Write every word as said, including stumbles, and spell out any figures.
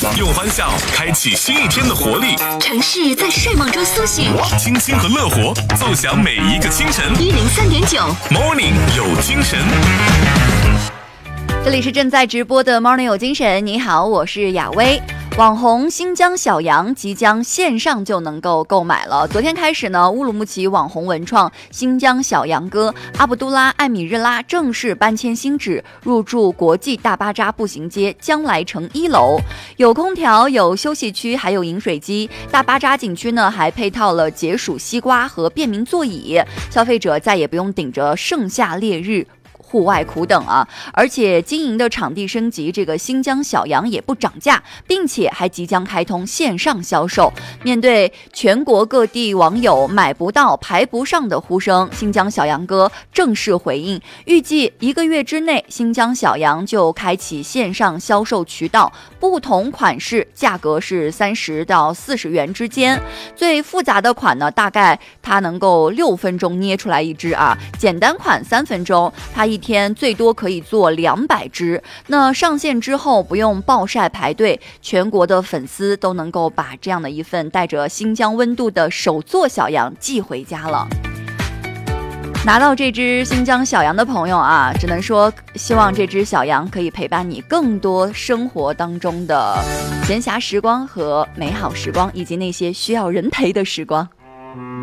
用欢笑开启新一天的活力， 城市在睡梦中苏醒， 清新和乐活奏响每一个清晨。 一零三点九 Morning 有精神。 这里是正在直播的 Morning 有精神，你好，我是雅薇。网红新疆小羊即将线上就能够购买了。昨天开始呢，乌鲁木齐网红文创新疆小羊哥阿卜杜拉·艾米日拉正式搬迁新址，入驻国际大巴扎步行街将来城一楼，有空调，有休息区，还有饮水机。大巴扎景区呢还配套了解暑西瓜和便民座椅，消费者再也不用顶着盛夏烈日户外苦等啊！而且经营的场地升级，这个新疆小羊也不涨价，并且还即将开通线上销售。面对全国各地网友买不到排不上的呼声，新疆小羊哥正式回应，预计一个月之内新疆小羊就开启线上销售渠道，不同款式价格是三十到四十元之间。最复杂的款呢，大概它能够六分钟捏出来一只啊，简单款三分钟，它一天最多可以做两百只。那上线之后不用暴晒排队，全国的粉丝都能够把这样的一份带着新疆温度的手做小羊寄回家了。拿到这只新疆小羊的朋友啊，只能说希望这只小羊可以陪伴你更多生活当中的闲暇时光和美好时光，以及那些需要人陪的时光。